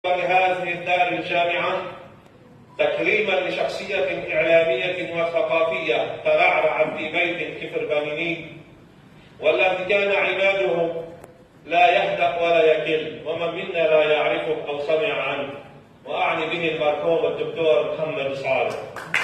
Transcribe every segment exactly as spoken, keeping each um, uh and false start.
لهذه الدار الجامعة تكريما لشخصية إعلامية وثقافية ترعرع في بيت كفرباني، والذي كان عماده لا يهدأ ولا يكل، ومن منا لا يعرفه أو سمع عنه، وأعني به المرحوم الدكتور محمد صالح.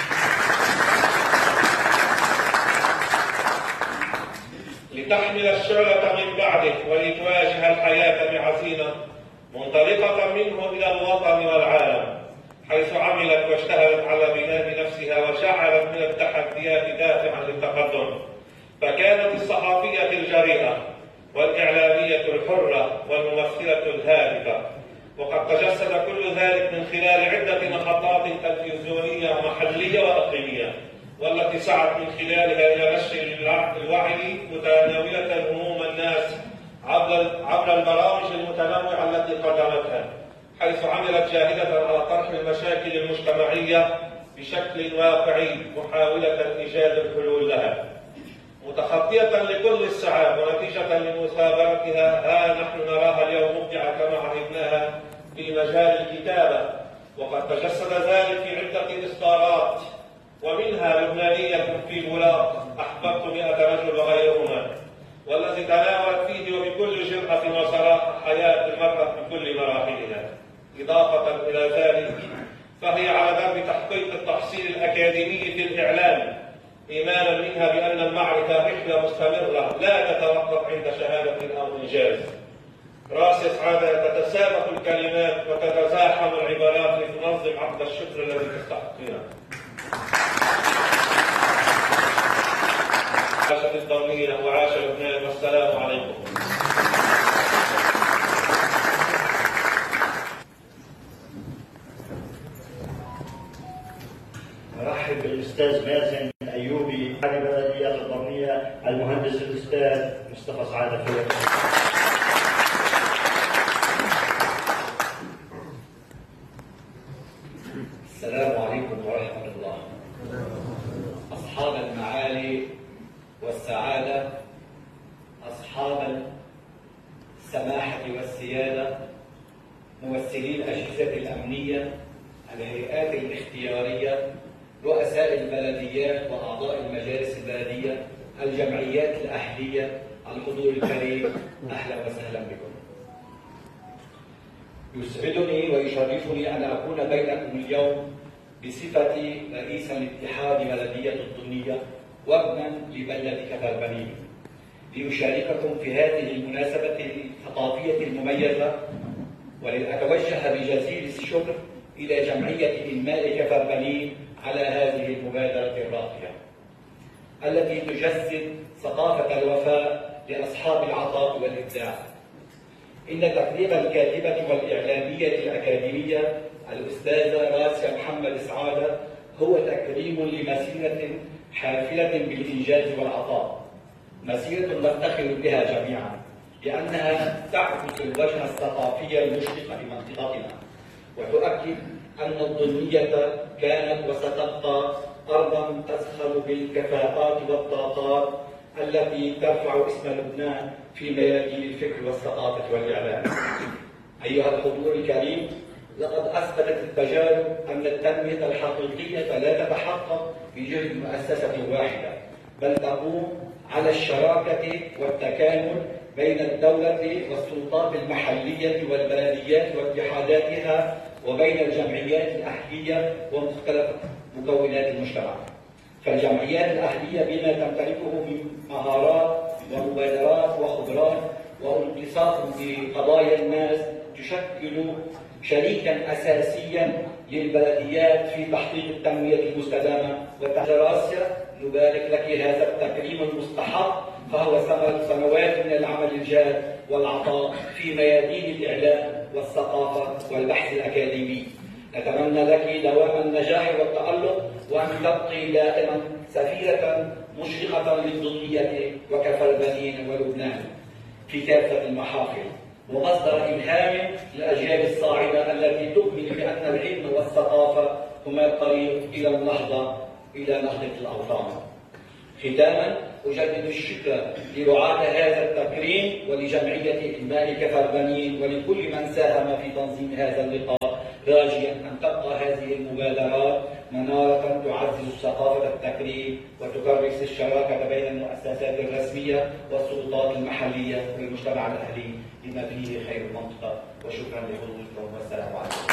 لتحمل الشعلة من بعده ولتواجه الحياة بعزيمة منطلقة منه إلى الوطن والعالم، حيث عملت واجتهدت على بناء نفسها وشعلت من التحديات دافعا للتقدم، فكانت الصحفية الجريئة والإعلامية الحرة والممثلة الهادفة، وقد تجسد كل ذلك من خلال عدة محطات تلفزيونية محلية وإقليمية، والتي سعت من خلالها إلى نشر الوعي متناولة هموم الناس عبر عبر البرامج المتنوعة التي قدمتها، حيث عملت جاهدة على طرح المشاكل المجتمعية بشكل واقعي محاولة إيجاد الحلول لها، متخطية لكل الصعاب ونتيجة لمثابرتها. ها نحن نراها اليوم مبدعة كما عهدناها في مجال الكتابة، وقد تجسد ذلك في عدة إصدارات، ومنها لبنانية في الولاق أحببت مئة رجل وغيرهما، والذي تناولت فيه وبكل جرأة وصراحة حياة المرأة بكل مراحلها. إضافة إلى ذلك فهي على درب تحقيق التحصيل الأكاديمي في الإعلام، إيمانا منها بأن المعرفة رحلة مستمرة لا تتوقف عند شهادة أو إنجاز. راس سعادة تتسابق الكلمات وتتزاحم العبارات لتنظم عقد الشكر الذي تستحقونه. عاشت الضمير وعاش لبنان، والسلام عليكم. نرحب بالاستاذ مازن ايوبي عن بلديات الضمية، المهندس الاستاذ مصطفى سعادة فيك. السلام عليكم ورحمة الله. أصحاب المعالي والسعادة، أصحاب السماحة والسيادة، ممثلي الأجهزة الأمنية، الهيئات الاختيارية، رؤساء البلديات وأعضاء المجالس البلدية، الجمعيات الأهلية، الحضور الكريم، أهلا وسهلا بكم. يسعدني ويشرفني أن أكون بينكم اليوم بصفتي رئيسا لاتحاد بلدية الضمية وابنا لبلدة كفرباني، لأشارككم في هذه المناسبة الثقافية المميزة، ولأتوجه بجزيل الشكر إلى جمعية إنماء كفرباني على هذه المبادرة الراقية التي تجسد ثقافة الوفاء لأصحاب العطاء والإبداع. إن تقديم الكاتبة والإعلامية الأكاديمية الأستاذة راسيا محمد سعادة هو تكريم لمسيرة حافلة بالإنجاز والعطاء، مسيرة نفتخر بها جميعا لأنها تعكس الوجه الثقافي المشرق لمنطقتنا، وتؤكد أن الضمية كانت وستبقى أرضا تزخر بالكفاءات والطاقات التي ترفع اسم لبنان في ميادين الفكر والثقافة والإعلام. أيها الحضور الكريم، لقد أثبتت التجارب أن التنمية الحقيقية لا تتحقق بجهد مؤسسة واحدة، بل تقوم على الشراكة والتكامل بين الدولة والسلطات المحلية والبلديات واتحاداتها، وبين الجمعيات الأهلية ومختلف مكونات المجتمع. فالجمعيات الأهلية بما تمتلكه من مهارات ومبادرات وخبرات وانتصاف بقضايا الناس تشكل شريكا أساسيا للبلديات في تحقيق التنمية المستدامة. وتحراسيا نبارك لك هذا التكريم المستحق، فهو ثمرة سنوات من العمل الجاد والعطاء في ميادين الإعلام والثقافة والبحث الأكاديمي. نتمنى لك دوام النجاح والتألق، وأن تبقي دائما سفيرة مشرقة للضمية وكفرباني ولبنان في كافة المحافل، ومصدر إلهام للأجيال الصاعدة التي تؤمن بأن العلم والثقافة هما الطريق إلى النهضة إلى نهضة الأوطان. ختاما، أجدد الشكر لرعاة هذا التكريم ولجمعية إنماء كفر بنين ولكل من ساهم في تنظيم هذا اللقاء، راجيا أن تبقى هذه المبادرات منارة تعزز ثقافة التكريم وتكرس الشراكة بين المؤسسات الرسمية والسلطات المحلية والمجتمع الأهلي بما فيه خير المنطقة. وشكرا لحضوركم والسلام عليكم.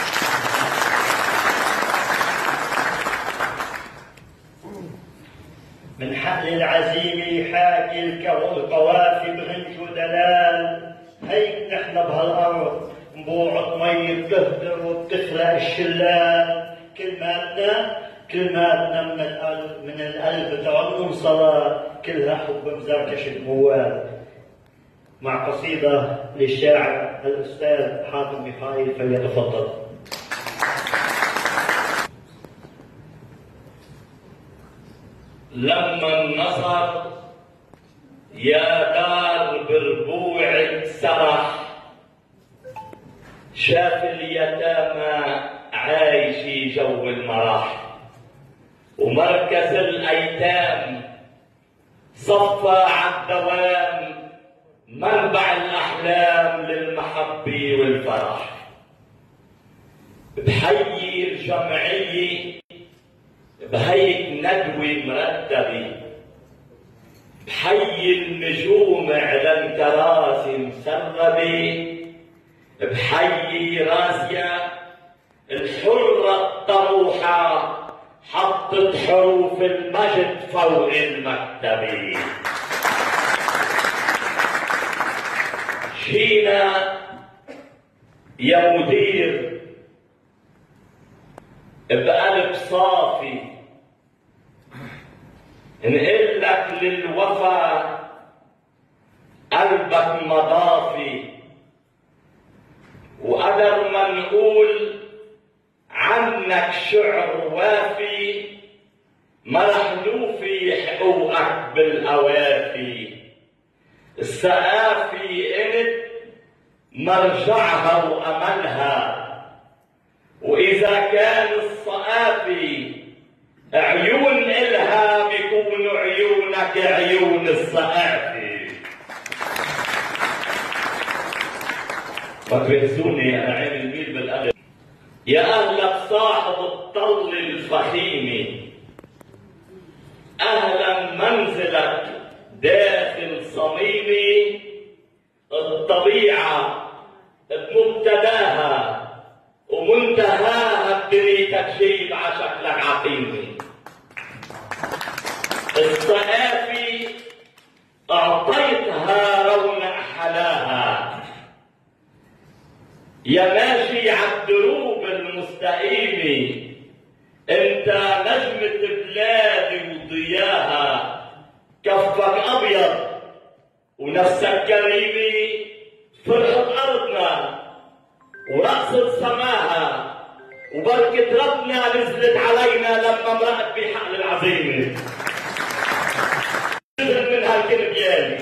من حقل العزيمة حاكي القوافي بغنج ودلال، هيك نحن بهالأرض نبوعة مي بتهدر وبتخلق الشلال. كلماتنا كلماتنا من القلب من القلب ترنم صلاة، كلها حب مزركشة موال. مع قصيدة للشاعر الأستاذ حاتم ميخائيل، فليتفضل. لما النصر يا دار بربوعك سرح، شاف اليتامى عايشي جو المرح، ومركز الأيتام صفى عالدوام منبع الأحلام للمحبة والفرح. بحيي الجمعية بهيك ندوة مرتبة، بحيي النجوم على الكراسي مسربة، بحيي راسيا الحرة الطموحة حطت حروف المجد فوق المكتبة. شينا يا مدير بقلب صافي نقول لك للوفا قلبك مضافي، وقدر ما نقول عنك شعر وافي، ما رح نوفي حقوقك بالأوافي. السقافي انت مرجعها وأملها، وإذا كان الصقافي عيون إلها بيكونوا عيونك عيون الصقافي. فتركزوني أنا عين الميل بالقلب. يا أهلك صاحب الطل الفخيمة، أهلا منزلك داخل صميمي، الطبيعة بمبتداها ومنتهاها بدريتك جيب عشكلك عقيمة. الصقافي أعطيتها رونق حلاها، يا ماشي عالدروب المستقيمة، انت نجمة بلادي وضياها. كفك أبيض ونفسك كريمة، فرحة أرضنا ورقصة سماها، وبركة ربنا نزلت علينا لما مرقت بحقل العزيمة. نزل من هالكربيان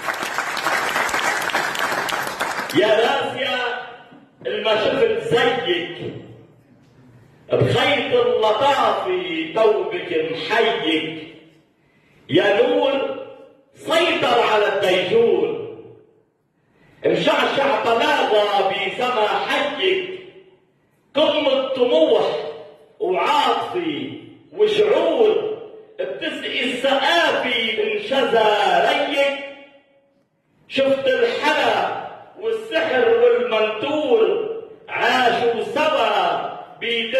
يا راسيا الما شفت زيك، بخيط اللطافة توبك محيك، يا نور سيطر على الديجور، مشعشع طلاقة بسما حيك، قمة طموح وعاطفي وشعور، بتسقي السقافي انشذا ريك. شفت الحلا والسحر والمنتور عاشوا سوا بيد